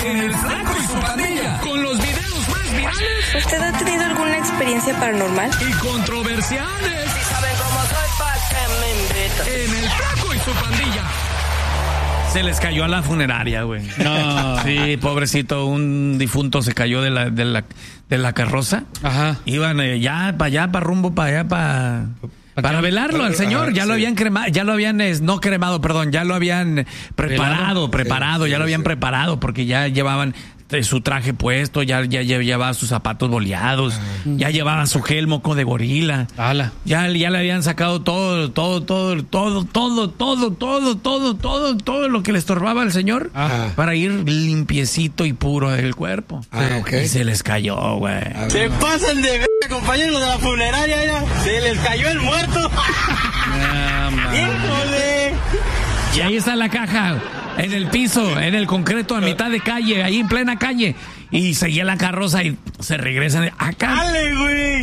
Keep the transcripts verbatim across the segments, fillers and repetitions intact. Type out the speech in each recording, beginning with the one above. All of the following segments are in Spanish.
en El Flaco y su Pandilla, con los videos más virales. ¿Usted ha tenido alguna experiencia paranormal? Y controversiales. Si saben cómo soy, pa' que me invitan. En El Flaco y su Pandilla. Se les cayó a la funeraria, güey. No. Sí, pobrecito, un difunto se cayó de la, de la, de la carroza. Ajá. Iban eh, ya para allá, para rumbo, para allá, para... Para velarlo al señor, Ajá, ya sí. lo habían cremado, ya lo habían, eh, no cremado, perdón, ya lo habían preparado, ¿Velado? preparado, Sí, ya sí, lo habían sí. preparado porque ya llevaban eh, su traje puesto, ya, ya, ya llevaba sus zapatos boleados, ya llevaba su gel moco de gorila. Ala. Ya, ya le habían sacado todo, todo, todo, todo, todo, todo, todo, todo, todo, todo lo que le estorbaba al señor Ajá. para ir limpiecito y puro del cuerpo. Ah, ok. Y se les cayó, güey. A ver. Se pasan de ver, compañeros de la funeraria, ya. Se les cayó el muerto. Ah, man. ¡Híjole! Y ahí está la caja, en el piso, en el concreto, a mitad de calle, ahí en plena calle. Y seguía la carroza y se regresan acá. ¡Dale, güey!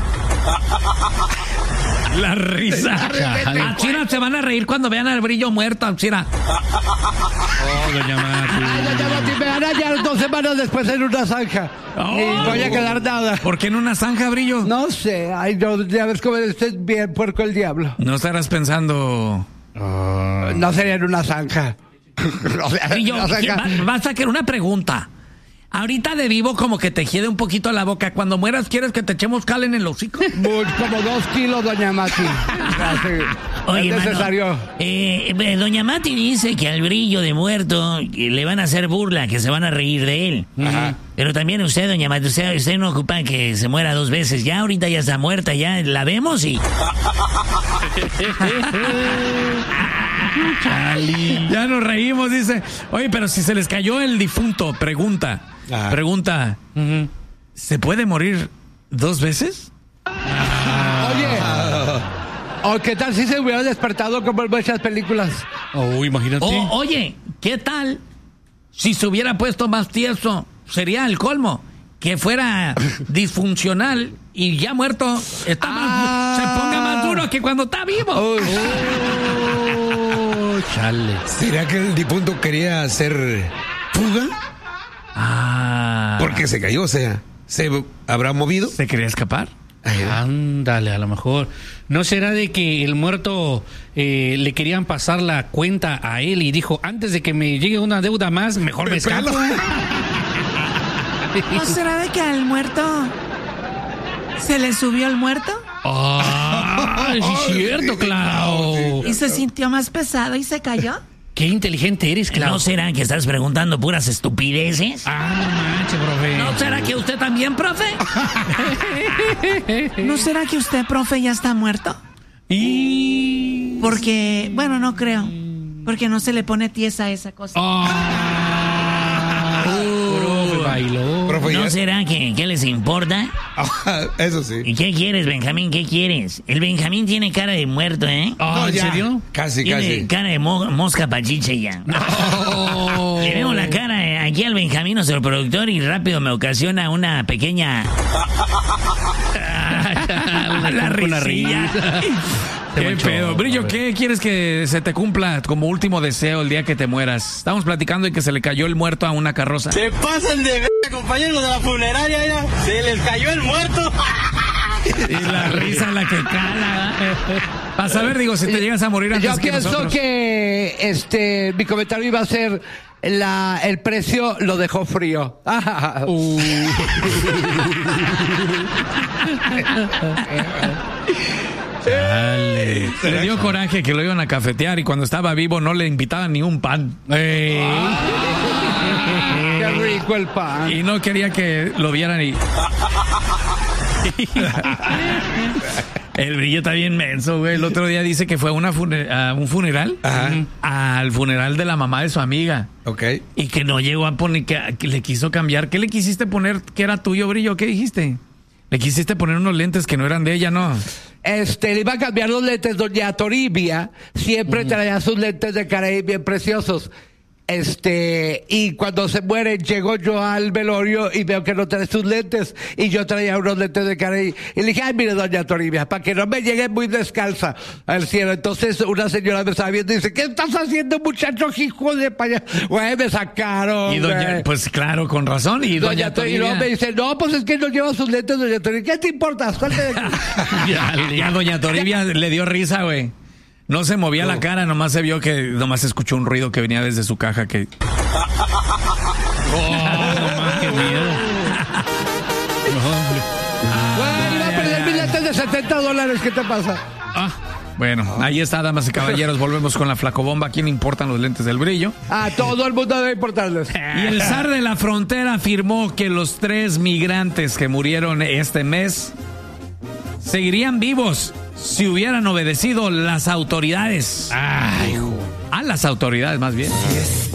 La risa. A China se van a reír cuando vean al Brillo muerto, China. Oh, doña Mati. Ay, doña Mati, me van a hallar dos semanas después en una zanja. Oh. Y voy a quedar nada. ¿Por qué en una zanja, Brillo? No sé, ay, no, ya ves cómo usted es bien puerco el diablo. No estarás pensando... No sería en una zanja. O sea, Brillo, una zanja. va- vas a querer una pregunta. Ahorita de vivo como que te hiede un poquito la boca. Cuando mueras, ¿quieres que te echemos cal en el hocico? Muy- como dos kilos, doña Mati. Así, Oye, es mano, necesario. eh, eh, doña Mati dice que al Brillo de muerto que le van a hacer burla, que se van a reír de él. Ajá. Pero también usted, doña Mati, usted, usted no ocupa que se muera dos veces. Ya ahorita ya está muerta, ya la vemos y... Chali. Ya nos reímos, dice. Oye, pero si se les cayó el difunto, pregunta. Ajá. Pregunta. Ujú. ¿Se puede morir dos veces? Oye, ¿o qué tal si se hubiera despertado como en muchas películas? Oh, imagínate. O, oye, ¿qué tal si se hubiera puesto más tieso? Sería el colmo. Que fuera disfuncional y ya muerto está más, Ah. se ponga más duro que cuando está vivo. Uy, Oh, chale. ¿Será que el difunto quería hacer fuga? Ah. Porque se cayó, o sea, ¿se habrá movido? ¿Se quería escapar? Ándale, a lo mejor. ¿No será de que el muerto eh, le querían pasar la cuenta a él y dijo, antes de que me llegue una deuda más, mejor me escapo? ¿No será de que al muerto se le subió el muerto Ah, sí es cierto, Clau. y se sintió más pesado y se cayó? Qué inteligente eres, Clau. ¿No será que estás preguntando puras estupideces? Ah, no manches, profe. ¿No será que usted también, profe? ¿No será que usted, profe, ya está muerto? Y... Porque, bueno, no creo. Porque no se le pone tiesa esa cosa. Ah, profe, bailó. Profe, ¿No ya- será que, que les importa? Ah, eso sí. ¿Y qué quieres, Benjamín? ¿Qué quieres? El Benjamín tiene cara de muerto, ¿eh? Ah, No, ¿en ya. serio? Casi, Tiene casi. cara de mo- mosca pachiche ya. Oh. Le veo la cara eh, aquí al Benjamín, nuestro productor, y rápido me ocasiona una pequeña... la Una risilla. risa. ¿Qué Mucho, pedo? Brillo, a ver. ¿qué quieres que se te cumpla como último deseo el día que te mueras? Estamos platicando y que se le cayó el muerto a una carroza. Se pasan de ver, compañeros de la funeraria, ya. Se les cayó el muerto. Y la risa la que cala. Para saber, digo, si te llegas a morir antes yo que pienso nosotros. que este mi comentario iba a ser la, el precio lo dejó frío. Uh. Dale. Le dio coraje que lo iban a cafetear y cuando estaba vivo no le invitaban ni un pan. Eh. Qué rico el pan. Y no quería que lo vieran y... El Brillo está bien menso, güey. El otro día dice que fue a, una funer- a un funeral. Ajá. Al funeral de la mamá de su amiga. Ok. Y que no llegó a poner, que, que le quiso cambiar. ¿Qué le quisiste poner que era tuyo, Brillo? ¿Qué dijiste? Le quisiste poner unos lentes que no eran de ella, ¿no? Este, le iba a cambiar los lentes, doña Toribia siempre traía sus lentes de Caraí bien preciosos. Este, y cuando se muere, llego yo al velorio y veo que no trae sus lentes. Y yo traía unos lentes de cara y, y le dije, ay, mire, doña Toribia, para que no me llegue muy descalza al cielo. Entonces una señora me estaba viendo y dice, ¿qué estás haciendo, muchacho, hijo de paya? Güey, me sacaron. Y doña, güey. pues claro, con razón. Y doña, Doña Toribia. Y luego me dice, no, pues es que no lleva sus lentes, doña Toribia. ¿Qué te importa? Suelte de aquí. ya, ya doña Toribia le dio risa, güey. No se movía no. la cara, nomás se vio que, nomás escuchó un ruido que venía desde su caja que... Oh, nomás, qué miedo. Güey, iba a perder mis lentes de setenta dólares, ¿qué te pasa? Ah, bueno, ahí está, damas y caballeros, volvemos con la flacobomba. ¿A quién le importan los lentes del brillo? A todo el mundo debe importarles. Y el zar de la frontera afirmó que los tres migrantes que murieron este mes seguirían vivos si hubieran obedecido las autoridades. Ay, a las autoridades más bien.